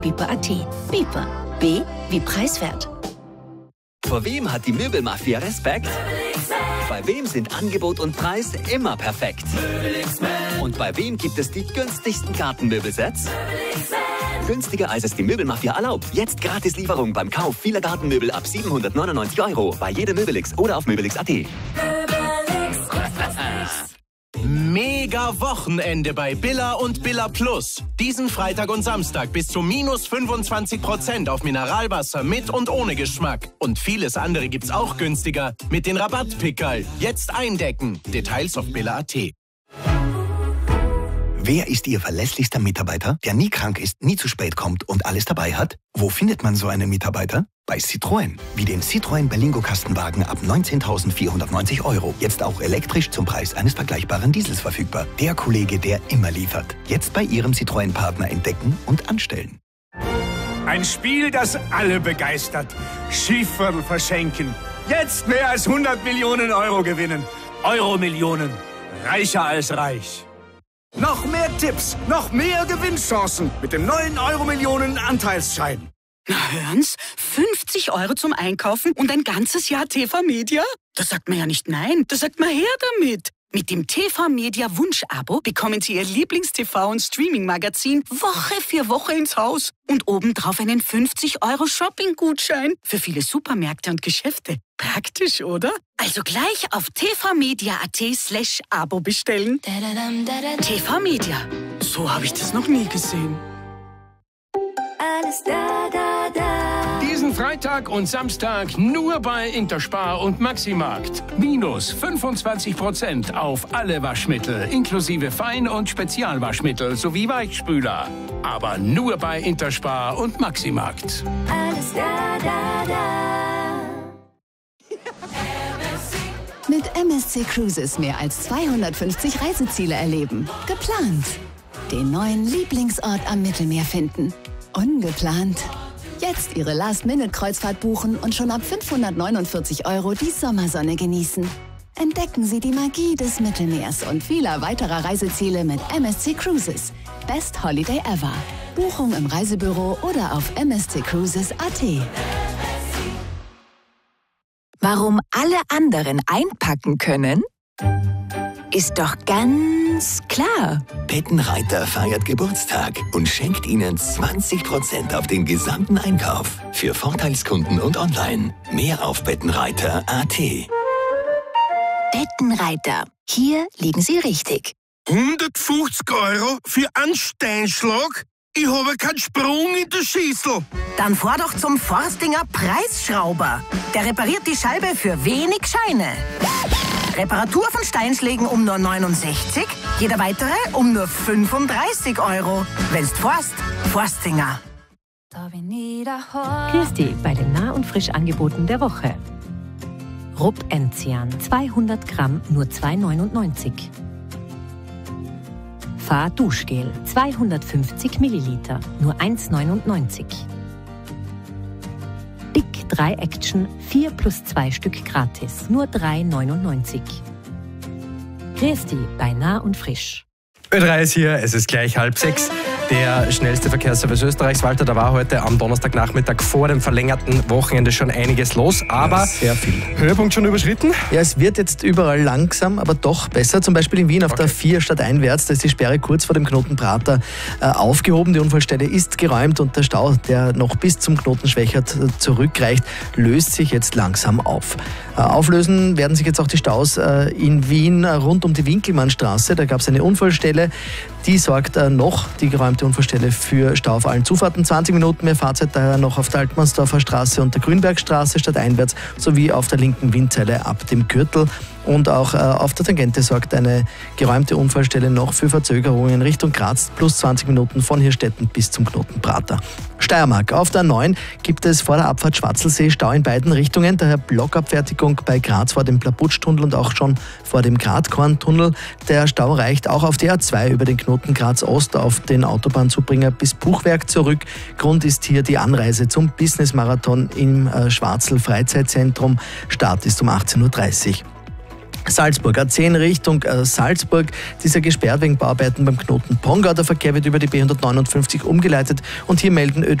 Biper.at. Biper. B wie preiswert. Vor wem hat die Möbelmafia Respekt? Bei wem sind Angebot und Preis immer perfekt? Und bei wem gibt es die günstigsten Gartenmöbelsets? Günstiger als es die Möbelmafia erlaubt. Jetzt gratis Lieferung beim Kauf vieler Gartenmöbel ab 799 € bei jedem Möbelix oder auf Möbelix.at. Mega Wochenende bei Billa und Billa Plus. Diesen Freitag und Samstag bis zu minus 25% auf Mineralwasser mit und ohne Geschmack. Und vieles andere gibt's auch günstiger mit den Rabattpickerl. Jetzt eindecken. Details auf Billa.at. Wer ist Ihr verlässlichster Mitarbeiter, der nie krank ist, nie zu spät kommt und alles dabei hat? Wo findet man so einen Mitarbeiter? Bei Citroën. Wie den Citroën Berlingo Kastenwagen ab 19.490 €. Jetzt auch elektrisch zum Preis eines vergleichbaren Diesels verfügbar. Der Kollege, der immer liefert. Jetzt bei Ihrem Citroën-Partner entdecken und anstellen. Ein Spiel, das alle begeistert. Schieferl verschenken. Jetzt mehr als 100 Millionen € gewinnen. Euro-Millionen. Reicher als reich. Noch mehr Tipps, noch mehr Gewinnchancen mit dem neuen Euro-Millionen Anteilsschein. Na hören's, 50 € zum Einkaufen und ein ganzes Jahr TV-Media? Da sagt man ja nicht nein, da sagt man her damit. Mit dem TV-Media Wunsch-Abo bekommen Sie Ihr Lieblings-TV- und Streaming-Magazin Woche für Woche ins Haus. Und obendrauf einen 50 € Shopping-Gutschein für viele Supermärkte und Geschäfte. Praktisch, oder? Also gleich auf tvmedia.at/Abo bestellen. TV-Media. So habe ich das noch nie gesehen. Alles da, da, da. Diesen Freitag und Samstag nur bei Interspar und Maximarkt. Minus 25% auf alle Waschmittel, inklusive Fein- und Spezialwaschmittel sowie Weichspüler. Aber nur bei Interspar und Maximarkt. Alles da, da, da. Mit MSC Cruises mehr als 250 Reiseziele erleben. Geplant. Den neuen Lieblingsort am Mittelmeer finden. Ungeplant. Jetzt Ihre Last-Minute-Kreuzfahrt buchen und schon ab 549 € die Sommersonne genießen. Entdecken Sie die Magie des Mittelmeers und vieler weiterer Reiseziele mit MSC Cruises. Best Holiday ever. Buchung im Reisebüro oder auf msccruises.at. Warum alle anderen einpacken können? Ist doch ganz klar. Bettenreiter feiert Geburtstag und schenkt Ihnen 20% auf den gesamten Einkauf. Für Vorteilskunden und online. Mehr auf bettenreiter.at. Bettenreiter. Hier liegen Sie richtig. 150 € für einen Steinschlag? Ich habe keinen Sprung in der Schüssel. Dann fahr doch zum Forstinger Preisschrauber. Der repariert die Scheibe für wenig Scheine. Reparatur von Steinschlägen um nur 69, jeder weitere um nur 35 €. Wenn's forst, Forstinger. Grüß dich bei den Nah- und Frischangeboten der Woche. Rupp Enzian, 200 Gramm, nur 2,99. Fahr Duschgel, 250 Milliliter, nur 1,99. Big 3 Action, 4 plus 2 Stück gratis, nur 3,99. Grüß dich bei Nah und Frisch. Ö3 ist hier, es ist gleich 5:30. Der schnellste Verkehrsservice Österreichs, Walter, da war heute am Donnerstagnachmittag vor dem verlängerten Wochenende schon einiges los, aber ja, sehr viel. Höhepunkt schon überschritten? Ja, es wird jetzt überall langsam, aber doch besser. Zum Beispiel in Wien auf der 4 stadteinwärts, da ist die Sperre kurz vor dem Knoten Prater aufgehoben. Die Unfallstelle ist geräumt und der Stau, der noch bis zum Knoten Schwächert zurückreicht, löst sich jetzt langsam auf. Auflösen werden sich jetzt auch die Staus in Wien rund um die Winkelmannstraße. Da gab es eine Unfallstelle, die sorgt noch, die geräumte Unfallstelle, für Stau auf allen Zufahrten. 20 Minuten mehr Fahrzeit daher noch auf der Altmannsdorfer Straße und der Grünbergstraße stadteinwärts sowie auf der linken Windzeile ab dem Gürtel. Und auch auf der Tangente sorgt eine geräumte Unfallstelle noch für Verzögerungen in Richtung Graz, plus 20 Minuten von Hirstetten bis zum Knoten Prater. Steiermark. Auf der 9 gibt es vor der Abfahrt Schwarzelsee Stau in beiden Richtungen, daher Blockabfertigung bei Graz vor dem Plaputschtunnel und auch schon vor dem Gradkorntunnel. Der Stau reicht auch auf der A2 über den Knoten Graz Ost auf den Autobahnzubringer bis Buchwerk zurück. Grund ist hier die Anreise zum Business-Marathon im Schwarzl Freizeitzentrum. Start ist um 18:30 Uhr. Salzburg, A10 Richtung Salzburg, das ist ja gesperrt wegen Bauarbeiten beim Knoten Pongau. Der Verkehr wird über die B159 umgeleitet und hier melden